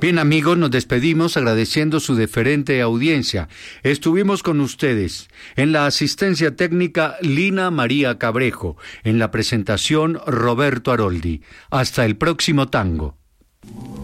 Bien, amigos, nos despedimos agradeciendo su deferente audiencia. Estuvimos con ustedes en la asistencia técnica Lina María Cabrejo, en la presentación Roberto Aroldi. Hasta el próximo tango.